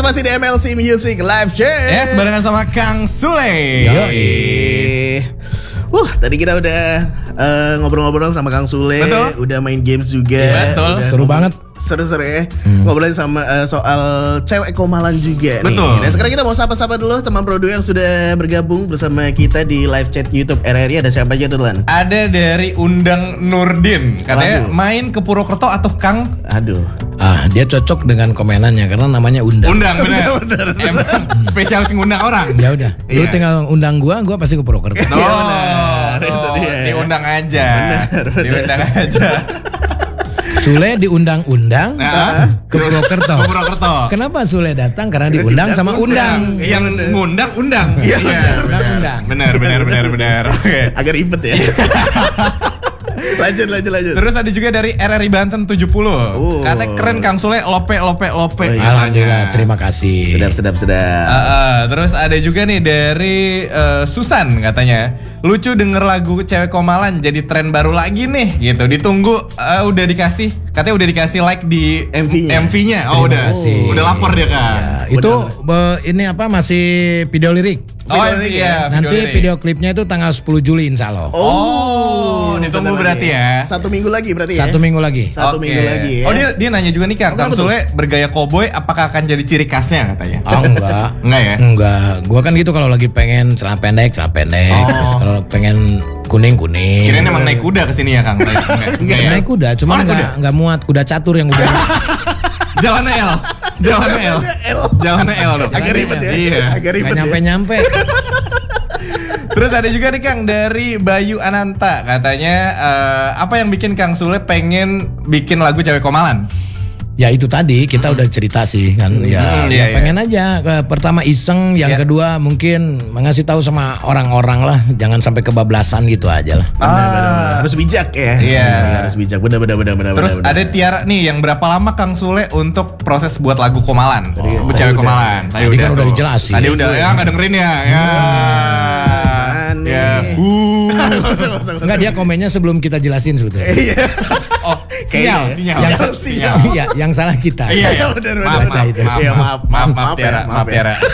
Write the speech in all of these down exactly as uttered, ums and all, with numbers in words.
masih di M L C Music Live Chat. Yes, barengan sama Kang Sule. Yoi. Uh, tadi kita udah uh, ngobrol-ngobrol sama Kang Sule. Betul. Udah main games juga. Betul. Udah Seru banget. Seru-seru ya. Hmm. Ngobrolin sama uh, soal cewek komalan juga. Betul. Nih. Nah sekarang kita mau sapa-sapa dulu teman Produ yang sudah bergabung bersama kita di live chat YouTube R R I. Ada siapa aja tuh, Lan? Ada dari Undang Nurdin. Katanya Waduh. main ke Purwokerto atau Kang? Aduh. Ah, dia cocok dengan komenannya karena namanya Undang. Undang bener. Emang spesialis ngundang orang. Ya udah, lu Iya. tinggal undang gua, gua pasti ke Purwokerto. Oh, benar. Itu oh, dia. diundang aja. Benar, benar. Diundang aja. Sule diundang-undang Nah, ke Purwokerto. ke Purwokerto. Kenapa Sule datang? Karena diundang sama undang. Yang ngundang undang. Iya, Undang-undang. Benar, benar, benar, benar. Oke. Agak ribet ya. lanjut, lanjut, lanjut. Terus ada juga dari R R I Banten tujuh puluh. Oh. Katanya keren Kang Sule, lope, lope, lope. Oh, iya. Alhamdulillah, terima kasih. Sedap, sedap, sedap. Uh, uh, terus ada juga nih dari uh, Susan katanya, lucu denger lagu cewek komalan jadi tren baru lagi nih gitu. Ditunggu uh, udah dikasih, katanya udah dikasih like di M V-nya. M V-nya. Oh Terima udah, kasih. udah lapor dia kan. Ya, itu be- ini apa masih video lirik. Oh Video lirik iya, Nanti lirik. video klipnya itu tanggal sepuluh Juli insya Allah. Oh, ditunggu bentar berarti lagi. ya. Satu minggu lagi berarti ya. Satu minggu lagi. Satu Oke. minggu lagi ya. Oh dia dia nanya juga nih Kang, Oh, Kang kenapa Sule bergaya koboi apakah akan jadi ciri khasnya katanya? Oh enggak. Enggak ya? Enggak. Gua kan gitu kalau lagi pengen celana pendek, celana pendek. Oh. Terus kalau pengen kuning, kuning. Kirain emang naik kuda kesini ya Kang? Enggak, enggak, enggak ya? Naik kuda, cuma Oh, naik enggak enggak muat kuda catur yang udah. Jalan L. Jalan L. L. Jalan L dong. Agak ribet ya. Iya. Agak ribet Enggak ya. nyampe-nyampe. Terus ada juga nih Kang dari Bayu Ananta katanya eh, apa yang bikin Kang Sule pengen bikin lagu cewek komalan? Ya itu tadi kita udah cerita sih kan ya, Hmm, ya iya, pengen aja ke- pertama iseng, yang Iya. kedua mungkin mengasih tahu sama orang-orang lah, jangan sampai kebablasan gitu aja lah. Benar, benar, benar. Harus bijak ya. Iya. Benar, harus bijak. Benar, benar, benar, benar. Terus benar, ada benar. Tiara nih yang berapa lama Kang Sule untuk proses buat lagu komalan? Tadi- Bu tadi cewek udah. komalan. Tadi kan udah tuh. dijelasin. Tadi udah ya nggak dengerin ya. Ya. Aneh. Ya. Uh. Enggak, dia komennya sebelum kita jelasin sebetulnya. Iya. Oh, sinyal, Kayaknya. sinyal. Sinyal, Sinyal. sinyal. Iya, yang salah kita. Iya, iya. Benar, benar, Maaf, benar. maaf, maaf, Iya, maaf, maaf, maaf, ya, Tiara, maaf, ya. Tiara.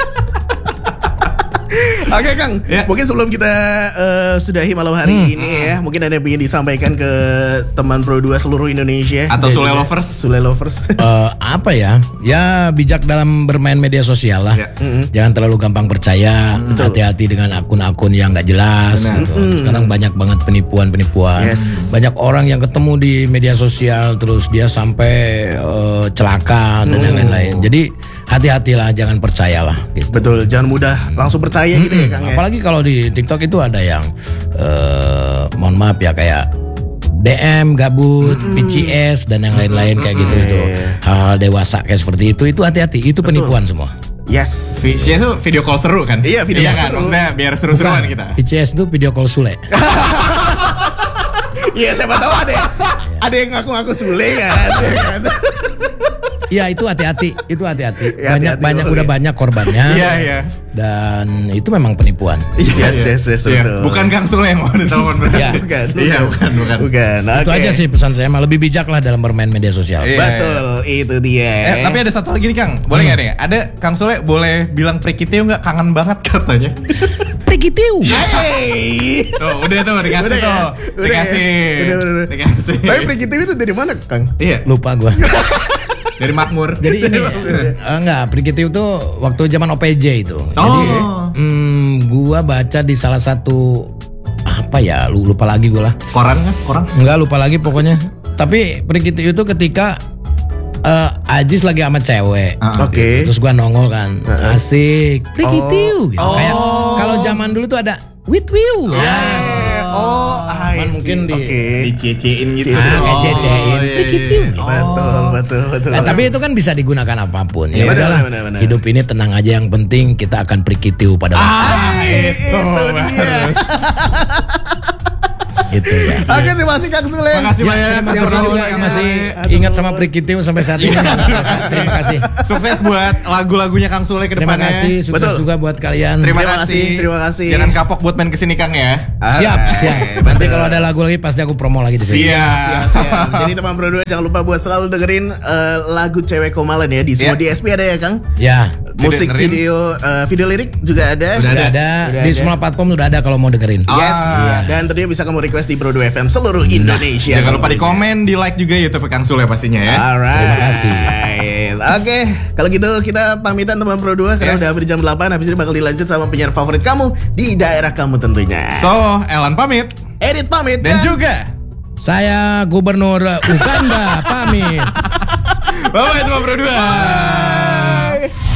Oke Kang, Ya. mungkin sebelum kita eh, sudahi malam hari Hmm. ini ya, mungkin ada yang ingin disampaikan ke teman Pro dua seluruh Indonesia Atau dan Sule juga lovers. Sule lovers. Eh, apa ya? Ya bijak dalam bermain media sosial lah. Ya. Jangan terlalu gampang percaya. Hati-hati dengan akun-akun yang nggak jelas. Benar. Gitu. Sekarang banyak banget penipuan-penipuan. Yes. Banyak orang yang ketemu di media sosial terus dia sampai eh, celaka dan yang lain-lain. Jadi hati-hatilah, jangan percayalah. Gitu. Betul, jangan mudah langsung percaya gitu ya Kang ya. Apalagi kalau di TikTok itu ada yang eh, mohon maaf ya kayak D M gabut, P C S dan yang lain-lain kayak gitu itu. Hal-hal dewasa kayak seperti itu itu hati-hati, itu penipuan semua. Yes. Visualnya tuh video call seru kan? Iya, video call kan? seru. Maksudnya biar seru-seruan Bukan, kita. P C S itu video call Sule. Iya, siapa tahu ada yang, ada yang ngaku-ngaku Sule kan. ya kan? Iya itu hati-hati, itu hati-hati. Ya, Banyak hati-hati, banyak oke. udah banyak korbannya. Iya, iya. Dan itu memang penipuan. Yes, yes, yes, Iya. betul. Bukan Kang Sule yang mau ditelepon berarti. Iya. Bukan, Iya, bukan, bukan. Bukan. Itu Oke. aja sih pesan saya, mah lebih bijak lah dalam bermain media sosial. Iya. Betul, itu dia. Eh, tapi ada satu lagi nih Kang, boleh nggak nih? Ada Kang Sule boleh bilang Prikitiu nggak, kangen banget katanya? Prikitiu. Hey. Tuh, udah tuh dikasih Udah ya? tuh, Udah ya? dikasih, Udah, udah, udah. dikasih. Tapi Prikitiu itu dari mana Kang? Iya, Lupa gua. dari Makmur. Jadi ini eh, enggak, Prikitiu tuh waktu zaman O P J itu. Jadi Oh, hmm, gua baca di salah satu apa ya, lu lupa lagi gua lah. koran kan? Koran? Enggak lupa lagi pokoknya. Tapi Prikitiu itu ketika eh, Ajis lagi sama cewek. Ah, Oke. Terus gua nongol kan, asik, Prikitiu gitu. Oh. Kayak kalau zaman dulu tuh ada with you. Ya. Oh, I Cuman see. mungkin di- Oke. Dicecein gitu. Ah, kayak cecein, iya, iya, Prikitiu. iya. Betul, betul, betul. Nah, tapi itu kan bisa digunakan apapun. Ya Iya, benar, udahlah. benar, benar. Hidup ini tenang aja, yang penting kita akan Prikitiu pada waktu. Ah, itu, Itu dia. bagus. Gitu ya. Oke, terima kasih Kang Sule. Makasih Ya, banyak. terima Yang kasih berdua juga yang masih ingat sama Prik Kitio sampai saat ini. Terima kasih. Sukses buat lagu-lagunya Kang Sule ke Terima depannya. kasih, sukses Betul. juga buat kalian. Terima, Terima kasih. kasih, terima kasih. Jangan kapok buat main kesini Kang ya. Siap, siap. Nanti kalau ada lagu lagi pasti aku promo lagi di sini. Siap. Siap, siap. Jadi teman Pro dua jangan lupa buat selalu dengerin eh, lagu Cewek Komalan ya di semua Ya. D S P ada ya Kang. Ya, Musik Didengerin. video eh, video lirik juga ada. Udah udah ada, Udah di ada. semua platform udah ada kalau mau dengerin. Yes. Ah. Dan tentunya bisa kamu request di Pro dua F M seluruh Indonesia. Jangan lupa di komen, di like juga YouTube Kang Sule pastinya ya. Alright. Terima kasih. Oke, kalau gitu kita pamitan teman Pro dua karena Yes. udah hampir jam delapan. Habis ini bakal dilanjut sama penyiar favorit kamu di daerah kamu tentunya. So, Elan pamit Edit pamit dan juga Saya Gubernur Uganda pamit. bye bye teman Pro dua. Bye.